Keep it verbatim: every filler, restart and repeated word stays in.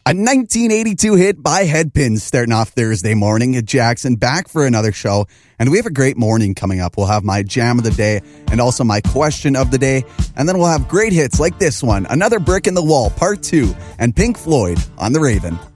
A nineteen eighty-two hit by Headpins starting off Thursday morning at Jackson, back for another show. And we have a great morning coming up. We'll have my jam of the day and also my question of the day. And then we'll have great hits like this one, Another Brick in the Wall, part two, and Pink Floyd on The Raven.